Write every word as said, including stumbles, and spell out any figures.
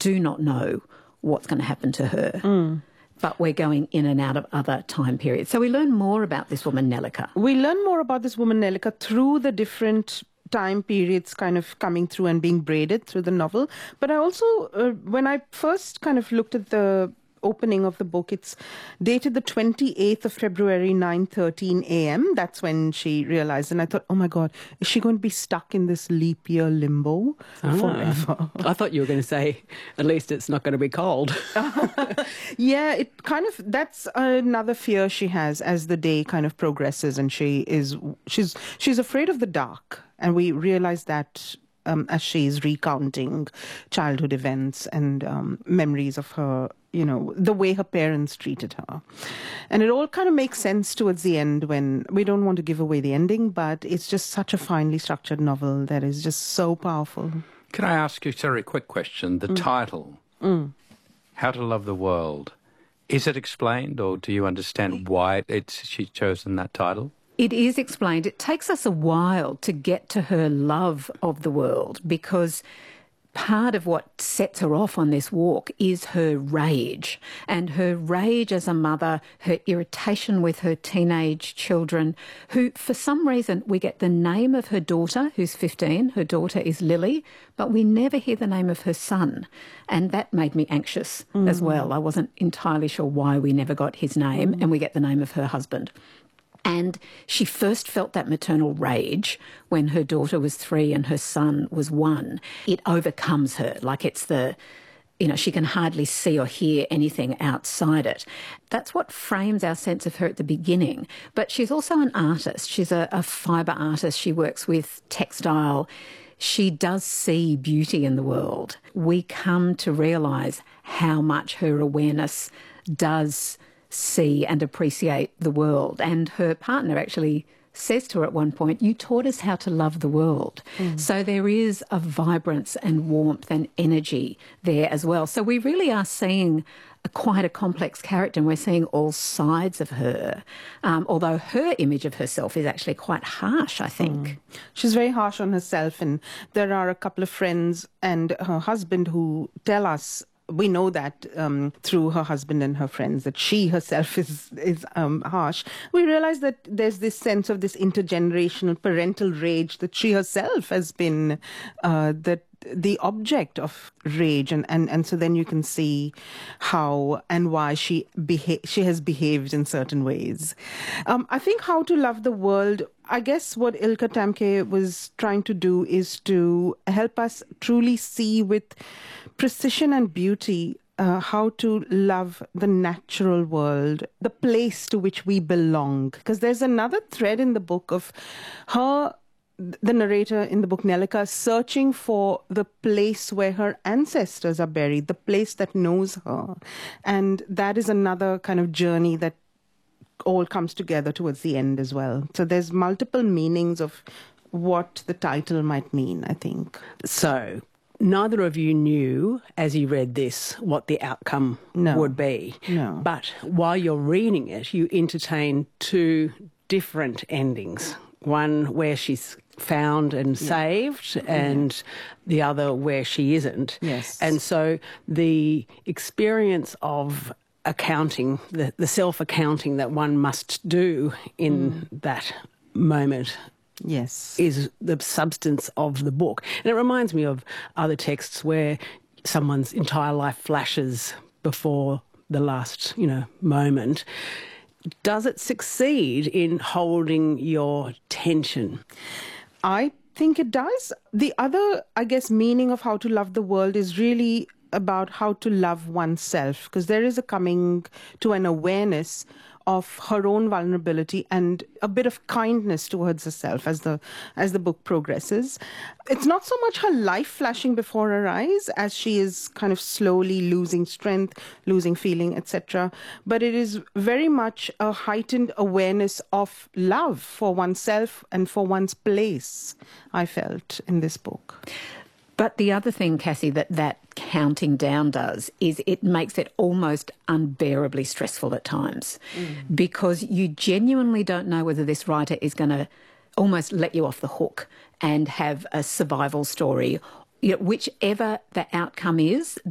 do not know what's going to happen to her. Mm. But we're going in and out of other time periods. So we learn more about this woman, Nellika. We learn more about this woman, Nellika, through the different time periods kind of coming through and being braided through the novel. But I also, uh, when I first kind of looked at the opening of the book, it's dated the twenty-eighth of February, nine thirteen a.m. That's when she realized. And I thought, oh my God, is she going to be stuck in this leap year limbo ah, forever? I thought you were going to say, at least it's not going to be cold. Yeah, it kind of, that's another fear she has as the day kind of progresses, and she is, she's, she's afraid of the dark. And we realize that um, as she's recounting childhood events and um, memories of her, you know, the way her parents treated her. And it all kind of makes sense towards the end when we don't want to give away the ending, but it's just such a finely structured novel that is just so powerful. Can I ask you, sorry, a quick question? The mm. title, mm. How to Love the World, is it explained, or do you understand why it's, she's chosen that title? It is explained. It takes us a while to get to her love of the world, because part of what sets her off on this walk is her rage, and her rage as a mother, her irritation with her teenage children, who, for some reason, we get the name of her daughter, who's fifteen. Her daughter is Lily, but we never hear the name of her son. And that made me anxious mm. as well. I wasn't entirely sure why we never got his name, mm. and we get the name of her husband. And she first felt that maternal rage when her daughter was three and her son was one. It overcomes her, like it's the, you know, she can hardly see or hear anything outside it. That's what frames our sense of her at the beginning. But she's also an artist. She's a, a fibre artist. She works with textile. She does see beauty in the world. We come to realise how much her awareness does see and appreciate the world. And her partner actually says to her at one point, you taught us how to love the world. Mm. So there is a vibrance and warmth and energy there as well. So we really are seeing a, quite a complex character, and we're seeing all sides of her, um, although her image of herself is actually quite harsh, I think. Mm. She's very harsh on herself, and there are a couple of friends and her husband who tell us, we know that um, through her husband and her friends, that she herself is is um, harsh. We realize that there's this sense of this intergenerational parental rage that she herself has been uh, that the object of rage, and, and, and so then you can see how and why she beha- she has behaved in certain ways. Um, I think How to Love the World, I guess what Ilka Tamke was trying to do is to help us truly see with precision and beauty uh, how to love the natural world, the place to which we belong. Because there's another thread in the book of her, the narrator in the book, Nellika, searching for the place where her ancestors are buried, the place that knows her. And that is another kind of journey that all comes together towards the end as well. So there's multiple meanings of what the title might mean, I think. So neither of you knew, as you read this, what the outcome no. would be. No. But while you're reading it, you entertain two different endings. One where she's found and yeah. saved, and yeah. the other where she isn't. Yes. And so the experience of accounting, the, the self-accounting that one must do in mm. that moment, yes, is the substance of the book. And it reminds me of other texts where someone's entire life flashes before the last, you know, moment. Does it succeed in holding your tension? I think it does. The other, I guess, meaning of How to Love the World is really about how to love oneself, because there is a coming to an awareness of her own vulnerability and a bit of kindness towards herself as the as the book progresses. It's not so much her life flashing before her eyes as she is kind of slowly losing strength, losing feeling, et cetera. But it is very much a heightened awareness of love for oneself and for one's place, I felt, in this book. But the other thing, Cassie, that that counting down does is it makes it almost unbearably stressful at times mm. because you genuinely don't know whether this writer is going to almost let you off the hook and have a survival story. You know, whichever the outcome is,